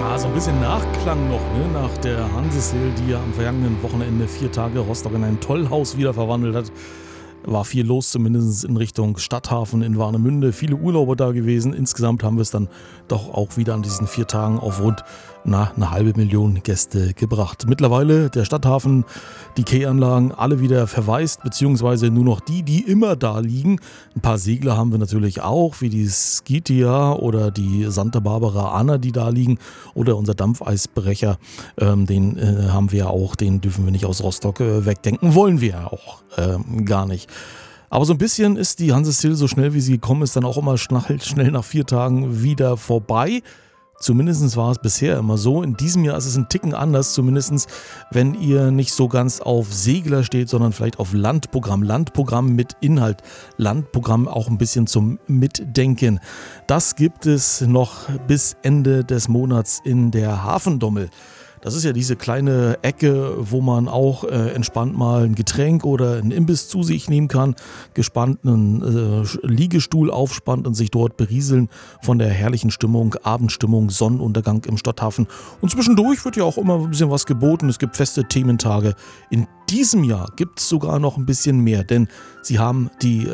So ein bisschen Nachklang noch, ne? Nach der Hansesail, die ja am vergangenen Wochenende 4 Tage Rostock in ein Tollhaus wieder verwandelt hat. War viel los, zumindest in Richtung Stadthafen in Warnemünde. Viele Urlauber da gewesen. Insgesamt haben wir es dann doch auch wieder an diesen 4 Tagen auf rund eine halbe Million Gäste gebracht. Mittlerweile der Stadthafen, die Quayanlagen, alle wieder verwaist, beziehungsweise nur noch die immer da liegen. Ein paar Segler haben wir natürlich auch, wie die Skythia oder die Santa Barbara Anna, die da liegen. Oder unser Dampfeisbrecher, den haben wir ja auch, den dürfen wir nicht aus Rostock wegdenken, wollen wir ja auch gar nicht. Aber so ein bisschen ist die Hansesail, so schnell wie sie gekommen ist, dann auch immer schnell nach 4 Tagen wieder vorbei. Zumindest war es bisher immer so. In diesem Jahr ist es ein Ticken anders, zumindest wenn ihr nicht so ganz auf Segler steht, sondern vielleicht auf Landprogramm. Landprogramm mit Inhalt, Landprogramm auch ein bisschen zum Mitdenken. Das gibt es noch bis Ende des Monats in der Hafendommel. Das ist ja diese kleine Ecke, wo man auch entspannt mal ein Getränk oder einen Imbiss zu sich nehmen kann, gespannt einen Liegestuhl aufspannt und sich dort berieseln von der herrlichen Stimmung, Abendstimmung, Sonnenuntergang im Stadthafen. Und zwischendurch wird ja auch immer ein bisschen was geboten. Es gibt feste Thementage. In diesem Jahr gibt es sogar noch ein bisschen mehr, denn sie haben die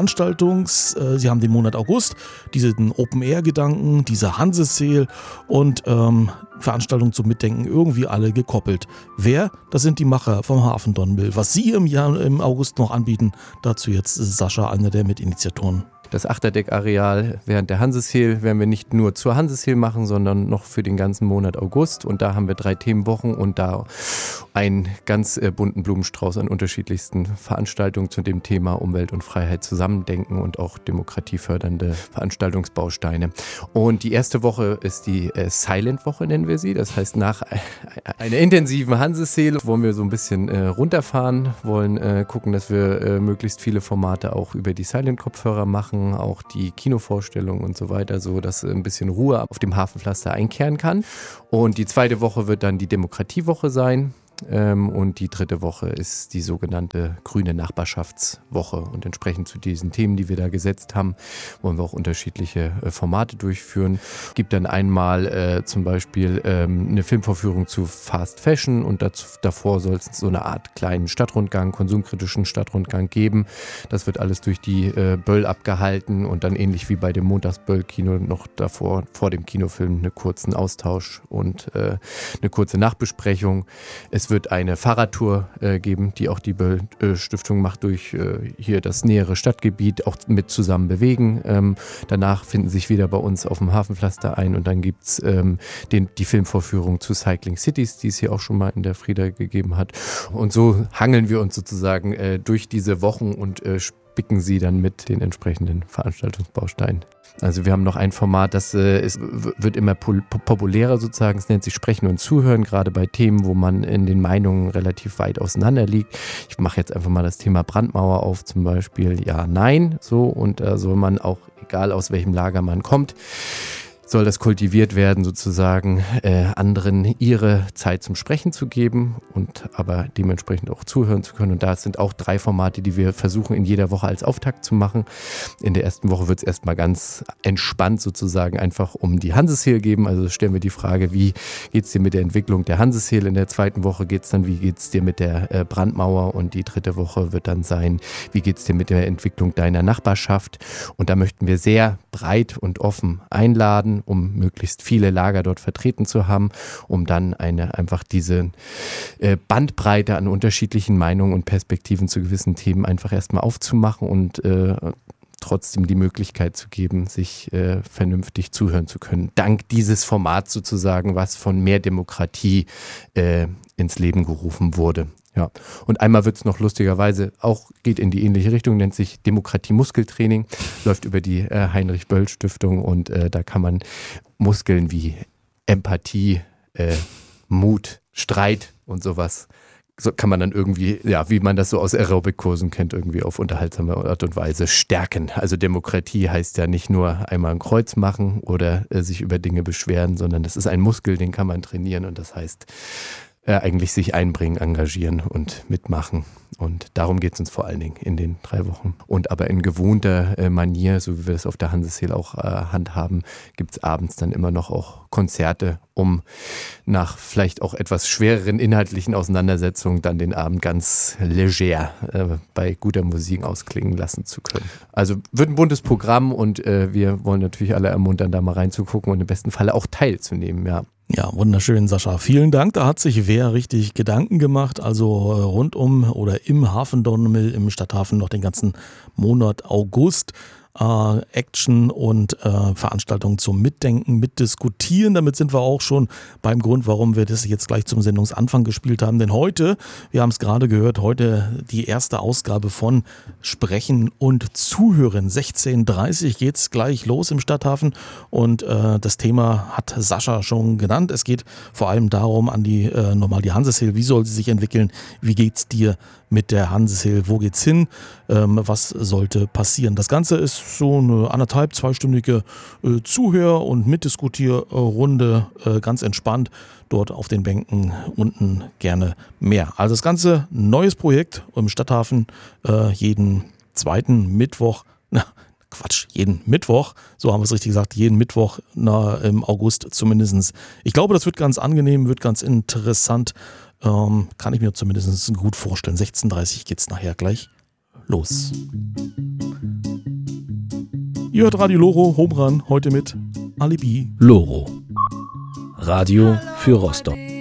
sie haben den Monat August, diesen Open-Air-Gedanken, diese Hansesail und Veranstaltungen zum Mitdenken irgendwie alle gekoppelt. Wer? Das sind die Macher vom Hafendonnenbill. Was sie im August noch anbieten, dazu jetzt Sascha, einer der Mitinitiatoren. Das Achterdeck-Areal während der Hansesail werden wir nicht nur zur Hansesail machen, sondern noch für den ganzen Monat August. Und da haben wir 3 Themenwochen und da einen ganz bunten Blumenstrauß an unterschiedlichsten Veranstaltungen zu dem Thema Umwelt und Freiheit zusammendenken und auch demokratiefördernde Veranstaltungsbausteine. Und die erste Woche ist die Silent-Woche, nennen wir sie. Das heißt, nach einer intensiven Hansesail wollen wir so ein bisschen runterfahren, wollen gucken, dass wir möglichst viele Formate auch über die Silent-Kopfhörer machen, auch die Kinovorstellungen und so weiter, so dass ein bisschen Ruhe auf dem Hafenpflaster einkehren kann. Und die zweite Woche wird dann die Demokratiewoche sein. Und die dritte Woche ist die sogenannte grüne Nachbarschaftswoche. Und entsprechend zu diesen Themen, die wir da gesetzt haben, wollen wir auch unterschiedliche Formate durchführen. Es gibt dann einmal zum Beispiel eine Filmvorführung zu Fast Fashion und davor soll es so eine Art kleinen Stadtrundgang, konsumkritischen Stadtrundgang geben. Das wird alles durch die Böll abgehalten und dann ähnlich wie bei dem Montagsböll-Kino noch davor, vor dem Kinofilm, einen kurzen Austausch und eine kurze Nachbesprechung. Es wird eine Fahrradtour geben, die auch die Böll-Stiftung macht durch hier das nähere Stadtgebiet, auch mit zusammen bewegen. Danach finden sich wieder bei uns auf dem Hafenpflaster ein und dann gibt es die Filmvorführung zu Cycling Cities, die es hier auch schon mal in der Frieda gegeben hat. Und so hangeln wir uns sozusagen durch diese Wochen und spicken sie dann mit den entsprechenden Veranstaltungsbausteinen. Also wir haben noch ein Format, das wird immer populärer sozusagen, es nennt sich Sprechen und Zuhören, gerade bei Themen, wo man in den Meinungen relativ weit auseinander liegt. Ich mache jetzt einfach mal das Thema Brandmauer auf, zum Beispiel Ja, Nein, so, und da soll man auch, egal aus welchem Lager man kommt, soll das kultiviert werden, sozusagen anderen ihre Zeit zum Sprechen zu geben und aber dementsprechend auch zuhören zu können. Und da sind auch 3 Formate, die wir versuchen in jeder Woche als Auftakt zu machen. In der ersten Woche wird es erstmal ganz entspannt sozusagen einfach um die Hansesail geben. Also stellen wir die Frage, wie geht es dir mit der Entwicklung der Hansesail? In der zweiten Woche geht es dann, wie geht es dir mit der Brandmauer? Und die dritte Woche wird dann sein, wie geht es dir mit der Entwicklung deiner Nachbarschaft? Und da möchten wir sehr breit und offen einladen, um möglichst viele Lager dort vertreten zu haben, um dann einfach diese Bandbreite an unterschiedlichen Meinungen und Perspektiven zu gewissen Themen einfach erstmal aufzumachen und trotzdem die Möglichkeit zu geben, sich vernünftig zuhören zu können. Dank dieses Formats sozusagen, was von mehr Demokratie ins Leben gerufen wurde. Ja, und einmal wird es noch lustigerweise auch, geht in die ähnliche Richtung, nennt sich Demokratie-Muskeltraining, läuft über die Heinrich-Böll-Stiftung und da kann man Muskeln wie Empathie, Mut, Streit und sowas, so kann man dann irgendwie, ja, wie man das so aus Aerobic-Kursen kennt, irgendwie auf unterhaltsame Art und Weise stärken. Also Demokratie heißt ja nicht nur einmal ein Kreuz machen oder sich über Dinge beschweren, sondern das ist ein Muskel, den kann man trainieren und das heißt eigentlich sich einbringen, engagieren und mitmachen Und darum geht es uns vor allen Dingen in den 3 Wochen. Und aber in gewohnter Manier, so wie wir das auf der Hanseseel auch handhaben, gibt es abends dann immer noch auch Konzerte, um nach vielleicht auch etwas schwereren inhaltlichen Auseinandersetzungen dann den Abend ganz leger bei guter Musik ausklingen lassen zu können. Also wird ein buntes Programm und wir wollen natürlich alle ermuntern, da mal reinzugucken und im besten Falle auch teilzunehmen, ja. Ja, wunderschön, Sascha. Vielen Dank. Da hat sich wer richtig Gedanken gemacht. Also rund um oder im Hafendonmill im Stadthafen noch den ganzen Monat August. Action und Veranstaltungen zum Mitdenken, Mitdiskutieren. Damit sind wir auch schon beim Grund, warum wir das jetzt gleich zum Sendungsanfang gespielt haben. Denn heute, wir haben es gerade gehört, heute die erste Ausgabe von Sprechen und Zuhören. 16:30 Uhr geht's gleich los im Stadthafen und das Thema hat Sascha schon genannt. Es geht vor allem darum, nochmal die Hanseseel, wie soll sie sich entwickeln, wie geht's dir mit der Hanseseel, wo geht's hin, was sollte passieren. Das Ganze ist so eine 1,5-2-stündige Zuhör- und Mitdiskutierrunde, ganz entspannt, dort auf den Bänken unten gerne mehr. Also das Ganze, neues Projekt im Stadthafen, jeden zweiten Mittwoch, jeden Mittwoch, so haben wir es richtig gesagt, jeden Mittwoch im August zumindest. Ich glaube, das wird ganz angenehm, wird ganz interessant, kann ich mir zumindest gut vorstellen. 16:30 Uhr geht es nachher gleich los. Ihr hört Radio Loro, Home Run, heute mit Alibi Loro. Radio für Rostock.